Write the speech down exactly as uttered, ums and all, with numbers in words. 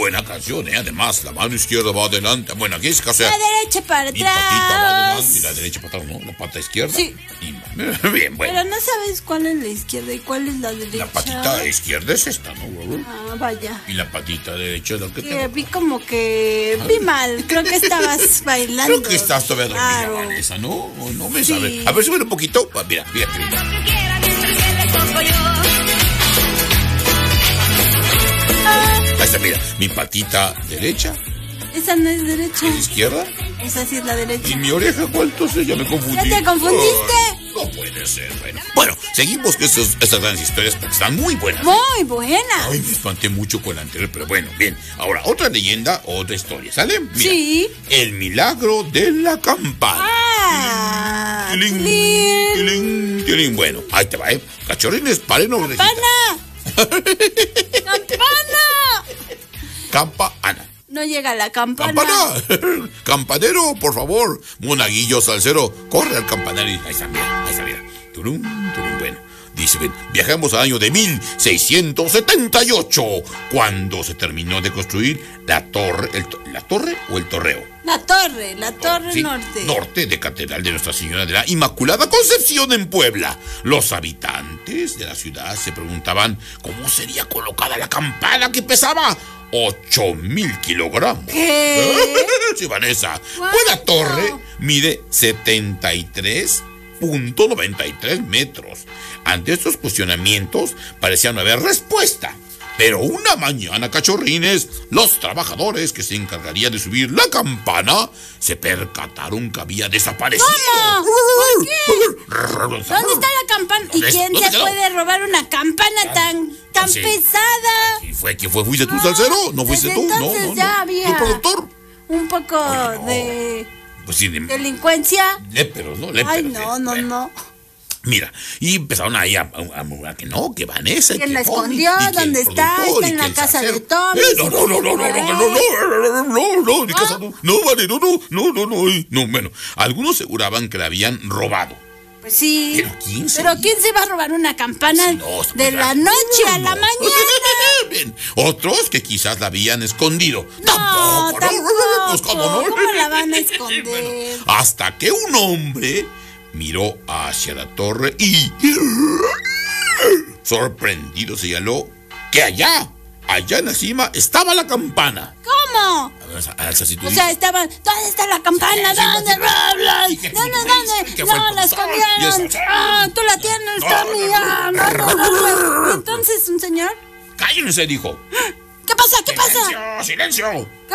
buena canción, ¿eh? Además, la mano izquierda va adelante. Bueno, aquí es que, o sea, La derecha para mi patita va atrás. adelante y la derecha para atrás, ¿no? La pata izquierda. Sí. Y, bien, bueno. Pero no sabes cuál es la izquierda y cuál es la derecha. La patita izquierda es esta, ¿no? Ah, vaya. Y la patita derecha es la que Que tengo. vi como que vi mal. Creo que estabas bailando. Creo que estás todavía dormida, Claro. Vanessa, ¿no? No me Sí. sabe. A ver, sube un poquito. Ah, mira, fíjate. Ahí está, mira. Mi patita derecha, Esa no es derecha. izquierda. Esa sí es la derecha. ¿Y mi oreja cuál? Entonces ya me confundí. ¿Ya te confundiste? Ay, no puede ser, bueno. Bueno, seguimos con estos- estas grandes historias porque están muy buenas. Muy buena. Ay, me espanté mucho con la anterior, pero bueno, bien. Ahora, otra leyenda, otra historia, ¿sale? Mira, Sí. El milagro de la campana. Ah. Tilín, tilín. tilín, tilín. Bueno, ahí te va, ¿eh? Cachorrines, paren orejitas. ¡Campana! ¡Campana! Campana. No llega la campana. ¡Campana! Campanero, por favor. Monaguillo, salsero, corre al campanario. y- Ahí está, mira, ahí está, mira. Turum, turum, bueno. Dice, ven, viajamos al año de mil seiscientos setenta y ocho, cuando se terminó de construir la torre, el to- ¿la torre o el torreo? La torre, la torre Sí, norte. Norte de Catedral de Nuestra Señora de la Inmaculada Concepción en Puebla. Los habitantes de la ciudad se preguntaban cómo sería colocada la campana que pesaba ocho mil kilogramos. ¿Qué? Sí, Vanessa. ¿Cuánto? Pues la torre mide setenta y tres punto noventa y tres metros. Ante estos cuestionamientos parecía no haber respuesta. Pero una mañana, cachorrines, los trabajadores que se encargarían de subir la campana se percataron que había desaparecido. ¿Cómo? ¿Dónde está la campana? ¿Y ¿Dónde- quién dónde se quedó? puede robar una campana tan, tan Sí. pesada? ¿Quién fue? ¿Quién fue? ¿Fuiste tú, salsero? ¿No fuiste Desde tú? No, entonces no, ya no. había- ¿El productor? Un poco Oye, no. de Pues sí, de- delincuencia. léperos, ¿no? Léperos. Ay, no, eh. no, Bueno. no. Mira, y empezaron ahí a, a, a murmurar que no, que Vanessa. y ¿Quién que la Tommy, escondió? y que ¿Dónde el está? productor, Está y en que la el casa de salsero. Tommy, Eh, no, no, no, no, no, no, no, no, no, no, no, no, mi casa no, no, vale, no, no, no, no, no, ay, no, bueno, algunos aseguraban que la habían robado. Pues sí. Pero ¿quién se- Pero ¿quién se va a robar una campana Sí, no, está de muy la raro. noche a la No. mañana? Bien, otros que quizás la habían escondido. No, Tampoco, tampoco. Pues, ¿cómo no? ¿Cómo la van a esconder? Bueno, hasta que un hombre miró hacia la torre y, sorprendido, señaló que allá, allá en la cima, estaba la campana. ¿Cómo? A ver, alza si tú O dices. sea, estaban. ¿Dónde está la campana? Sí, sí, ¿Dónde? sí, Bla, bla. ¿Y qué ¿Dónde? fue? ¿Dónde? ¿Qué fue el No, la productor? Y escondieron. eso, Ah, tú la tienes, No, Tommy. no, Ah, no, no, no, no. Y entonces, un señor. Cállense, dijo. ¿Qué pasa? ¿Qué pasa? Silencio, silencio.